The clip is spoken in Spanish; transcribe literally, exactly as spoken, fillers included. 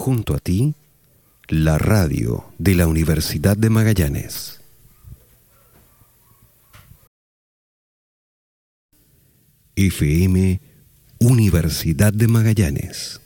junto a ti, la radio de la Universidad de Magallanes. F M Universidad de Magallanes.